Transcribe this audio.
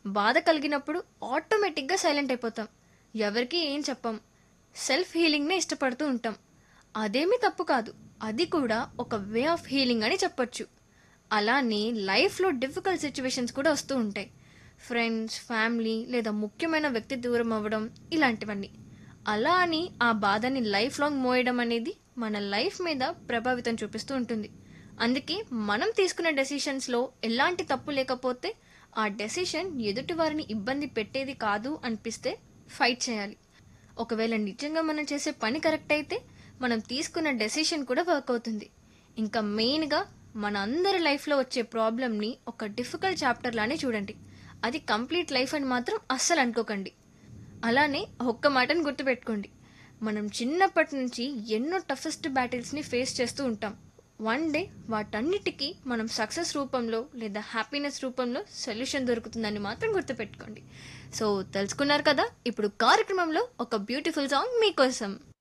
బాధ కలిగినప్పుడు ఆటోమేటిక్గా సైలెంట్ అయిపోతాం. ఎవరికి ఏం చెప్పం. సెల్ఫ్ హీలింగ్నే ఇష్టపడుతూ ఉంటాం. అదేమీ తప్పు కాదు. అది కూడా ఒక వే ఆఫ్ హీలింగ్ అని చెప్పొచ్చు. అలానే లైఫ్లో డిఫికల్ట్ సిచ్యువేషన్స్ కూడా వస్తూ ఉంటాయి. ఫ్రెండ్స్, ఫ్యామిలీ లేదా ముఖ్యమైన వ్యక్తి దూరం అవ్వడం, ఇలాంటివన్నీ. అలా అని ఆ బాధని లైఫ్ లాంగ్ మోయడం అనేది మన లైఫ్ మీద ప్రభావితం చూపిస్తూ ఉంటుంది. అందుకే మనం తీసుకునే డెసిషన్స్లో ఎలాంటి తప్పు లేకపోతే ఆ డెసిషన్ ఎదుటి వారిని ఇబ్బంది పెట్టేది కాదు అనిపిస్తే ఫైట్ చేయాలి. ఒకవేళ నిజంగా మనం చేసే పని కరెక్ట్ అయితే మనం తీసుకున్న డెసిషన్ కూడా వర్క్ అవుతుంది. ఇంకా మెయిన్గా మన అందరి లైఫ్లో వచ్చే ప్రాబ్లమ్ని ఒక డిఫికల్ట్ చాప్టర్ లానే చూడండి. అది కంప్లీట్ లైఫ్ అని మాత్రం అస్సలు అనుకోకండి. అలానే ఒక్క మాటను గుర్తుపెట్టుకోండి, మనం చిన్నప్పటి నుంచి ఎన్నో టఫెస్ట్ బ్యాటిల్స్ని ఫేస్ చేస్తూ ఉంటాం. వన్ డే వాటన్నిటికీ మనం సక్సెస్ రూపంలో లేదా హ్యాపీనెస్ రూపంలో సొల్యూషన్ దొరుకుతుందని మాత్రం గుర్తుపెట్టుకోండి. సో తెలుసుకున్నారు కదా, ఇప్పుడు కార్యక్రమంలో ఒక బ్యూటిఫుల్ సాంగ్ మీకోసం.